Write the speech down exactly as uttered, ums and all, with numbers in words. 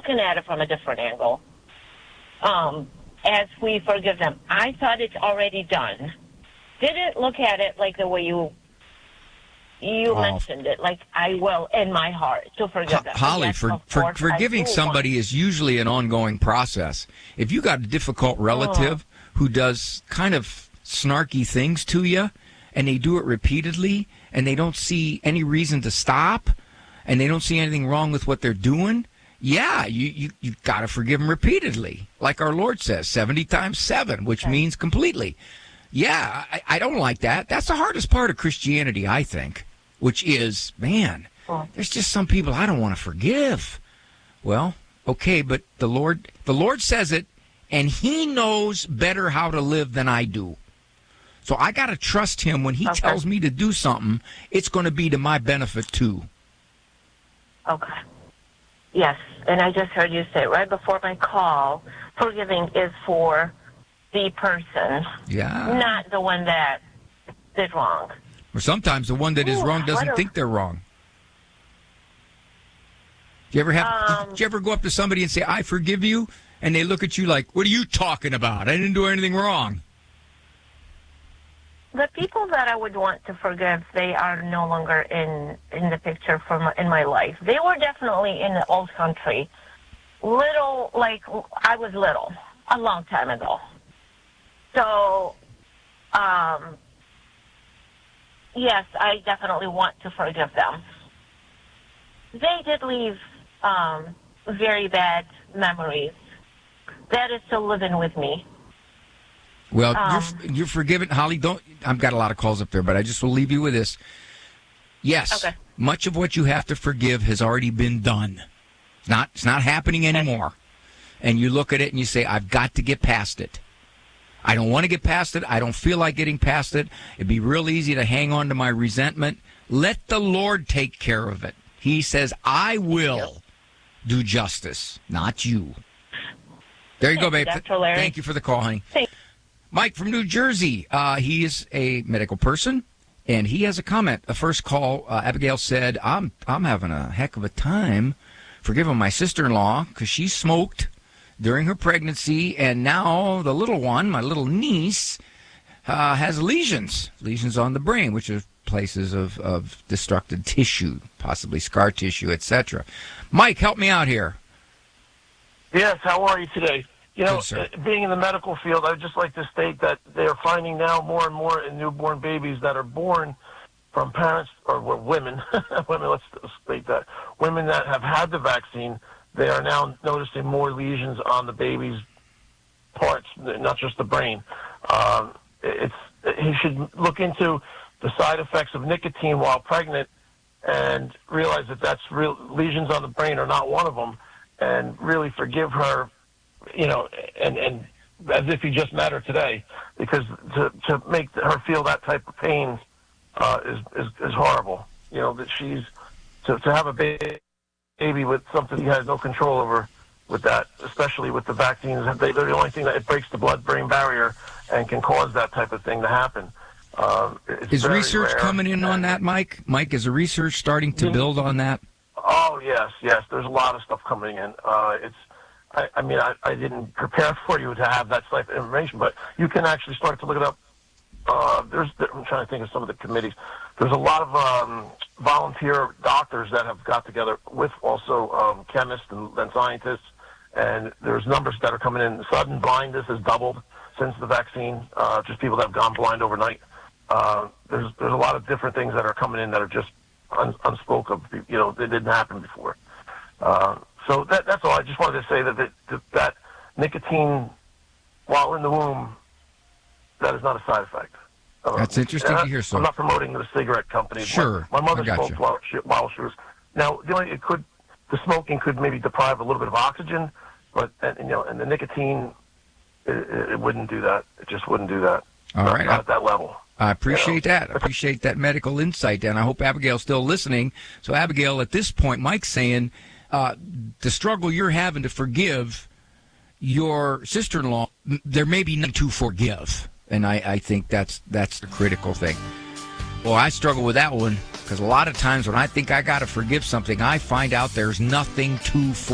looking at it from a different angle. Um, as we forgive them, I thought it's already done. Didn't look at it like the way you you oh. mentioned it. Like, I will in my heart to forgive them. Holly, yes, for, for forgiving somebody want. is usually an ongoing process. If you got a difficult relative oh. who does kind of snarky things to you, and they do it repeatedly, and they don't see any reason to stop, and they don't see anything wrong with what they're doing, yeah, you you you got to forgive them repeatedly, like our Lord says, seventy times seven, which okay. means completely. Yeah, I, I don't like that. That's the hardest part of Christianity, I think, which is, man, oh. there's just some people I don't want to forgive. Well, okay, but the Lord the Lord says it, and He knows better how to live than I do. So I got to trust Him when He okay. tells me to do something. It's going to be to my benefit too. Okay. Yes, and I just heard you say right before my call, forgiving is for the person, yeah, not the one that did wrong. Or sometimes the one that is Ooh, wrong doesn't a... think they're wrong. Do you ever have? Um, did you ever go up to somebody and say, "I forgive you," and they look at you like, "What are you talking about? I didn't do anything wrong." The people that I would want to forgive, they are no longer in, in the picture for my, in my life. They were definitely in the old country. Little, like, I was little, a long time ago. So, um, yes, I definitely want to forgive them. They did leave um, very bad memories. That is still living with me. Well, um, you're, you're forgiven, Holly. Don't. I've got a lot of calls up there, but I just will leave you with this. Yes, okay. Much of what you have to forgive has already been done. It's not. It's not happening anymore. Okay. And you look at it and you say, "I've got to get past it. I don't want to get past it. I don't feel like getting past it. It'd be real easy to hang on to my resentment. Let the Lord take care of it. He says, I will do justice, not you." There you go, babe. Thank you for the call, honey. Thanks. Mike from New Jersey, uh, he is a medical person, and he has a comment. The first call, uh, Abigail said, I'm I'm having a heck of a time forgiving my sister-in-law because she smoked during her pregnancy, and now the little one, my little niece, uh, has lesions, lesions on the brain, which are places of, of destructed tissue, possibly scar tissue, et cetera. Mike, help me out here. Yes, how are you today? You know, Good, being in the medical field, I would just like to state that they're finding now more and more in newborn babies that are born from parents, or well, women, women, let's state that, women that have had the vaccine, they are now noticing more lesions on the baby's parts, not just the brain. Um, it's he should look into the side effects of nicotine while pregnant and realize that that's real. Lesions on the brain are not one of them, and really forgive her. You know, and, and as if he just met her today, because to to make her feel that type of pain uh, is, is is horrible. You know, that she's to to have a baby with something he has no control over with that, especially with the vaccines. They, they're the only thing that it breaks the blood-brain barrier and can cause that type of thing to happen. Um, is research rare. coming in on that, Mike? Mike, is the research starting to build on that? Oh yes, yes. There's a lot of stuff coming in. Uh, it's I, I mean, I, I didn't prepare for you to have that type of information, but you can actually start to look it up. Uh, there's, I'm trying to think of some of the committees. There's a lot of um, volunteer doctors that have got together with also um, chemists and, and scientists, and there's numbers that are coming in. Sudden blindness has doubled since the vaccine, uh, just people that have gone blind overnight. Uh, there's there's a lot of different things that are coming in that are just un, unspoken. You know, they didn't happen before. Uh, So that, that's all. I just wanted to say that, that that nicotine, while in the womb, that is not a side effect. Uh, that's interesting to hear. So I'm not promoting the cigarette company. Sure, my, my mother I smoked while she, while she was. Now, the only it could the smoking could maybe deprive a little bit of oxygen, but and, you know, and the nicotine, it, it wouldn't do that. It just wouldn't do that. All not, right, not at that level. I appreciate you know? that. I appreciate that medical insight, and I hope Abigail's still listening. So, Abigail, at this point, Mike's saying. Uh, the struggle you're having to forgive your sister-in-law, there may be none to forgive. And I, I think that's that's the critical thing. Well, I struggle with that one because a lot of times when I think I got to forgive something, I find out there's nothing to forgive.